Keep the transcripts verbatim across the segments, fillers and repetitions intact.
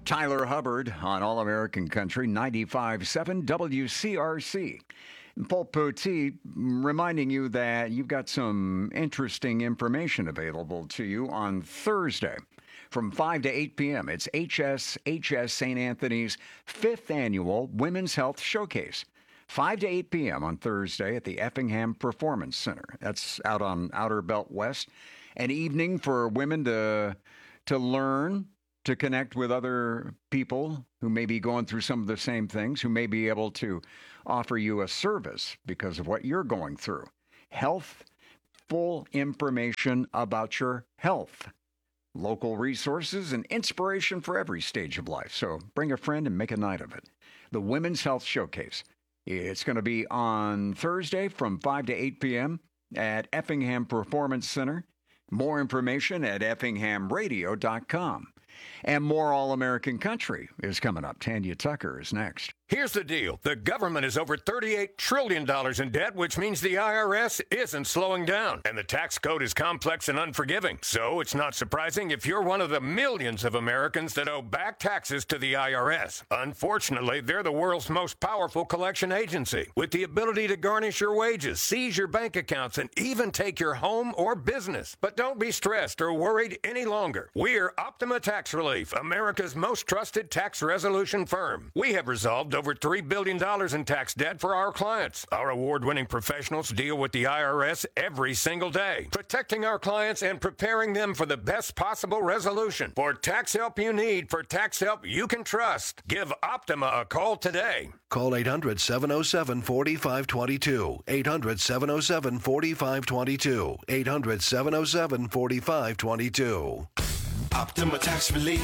Tyler Hubbard on All American Country ninety-five point seven W C R C. Paul Poteet reminding you that you've got some interesting information available to you on Thursday from five to eight p.m. It's H S H S Saint Anthony's fifth Annual Women's Health Showcase. five to eight p.m. on Thursday at the Effingham Performance Center. That's out on Outer Belt West. An evening for women to, to learn, to connect with other people who may be going through some of the same things, who may be able to offer you a service because of what you're going through. Health, full information about your health. Local resources and inspiration for every stage of life. So bring a friend and make a night of it. The Women's Health Showcase. It's going to be on Thursday from five to eight p.m. at Effingham Performance Center. More information at effingham radio dot com. And more All-American Country is coming up. Tanya Tucker is next. Here's the deal. The government is over thirty-eight trillion dollars in debt, which means the I R S isn't slowing down. And the tax code is complex and unforgiving. So it's not surprising if you're one of the millions of Americans that owe back taxes to the I R S. Unfortunately, they're the world's most powerful collection agency, with the ability to garnish your wages, seize your bank accounts, and even take your home or business. But don't be stressed or worried any longer. We're Optima Tax Relief, America's most trusted tax resolution firm. We have resolved over three billion dollars in tax debt for our clients. Our award-winning professionals deal with the I R S every single day, protecting our clients and preparing them for the best possible resolution. For tax help you need, for tax help you can trust, give Optima a call today. Call eight hundred, seven oh seven, four five two two. eight hundred, seven oh seven, four five two two. eight hundred, seven oh seven, four five two two. Optima Tax Relief.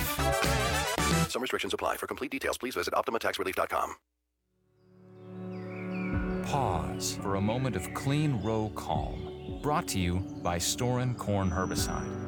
Some restrictions apply. For complete details, please visit optima tax relief dot com. Pause for a moment of clean row calm. Brought to you by Storin Corn Herbicide.